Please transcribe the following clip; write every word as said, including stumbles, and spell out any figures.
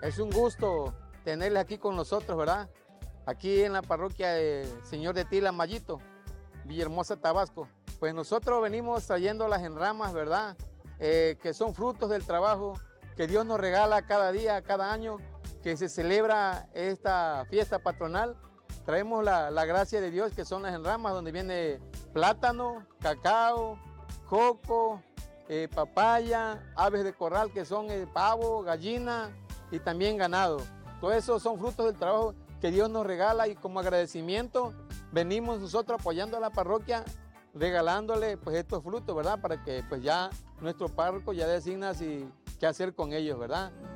Es un gusto tenerles aquí con nosotros, ¿verdad? Aquí en la parroquia de Señor de Tila, Mayito, Villahermosa, Tabasco. Pues nosotros venimos trayendo las enramas, ¿verdad? Eh, que son frutos del trabajo que Dios nos regala cada día, cada año, que se celebra esta fiesta patronal. Traemos la, la gracia de Dios, que son las enramas, donde viene plátano, cacao, coco, eh, papaya, aves de corral, que son eh, pavo, gallina y también ganado. Todo eso son frutos del trabajo que Dios nos regala, y como agradecimiento venimos nosotros apoyando a la parroquia, regalándole pues estos frutos, ¿verdad? Para que pues ya nuestro párroco ya designa si, qué hacer con ellos, ¿verdad?